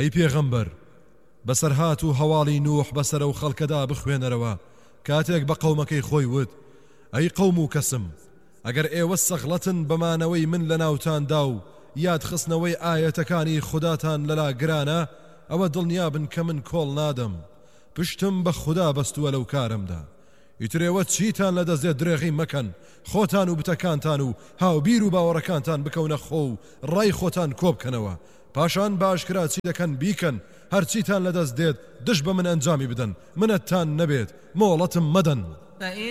ئەی پێغەمبەر بەسەرهات و هەواڵی نوح بەسەرە و خەڵکەدا بخوێنەرەوە کاتێک بە قەومەکەی خۆی وت ئەی قەوم و کەسم ئەگەر ئێوە سەغڵەتن بەمانەوەی من لە ناوتاندا و یاد خستنەوەی ئایەتەکانی خوداتان لەلا گرانە ئەوە دڵنیابن کە من کۆڵ نادەم پشتم بە خوددا بەستووە لەو کارمدا ئیترێوە چیتان لەدەستێت درێغی مەکەن خۆتان و بتەکانتان و هاوبیر و باوەڕەکانتان بکەونە خۆ و ڕای خۆتان کۆبکەنەوە پاشان باشکرا چی دەکەن بیکەن هەرچیتان لەدەست دێت دش بە من ئەنجامی بدەن منەتان نەبێت مۆڵەتم مەدەن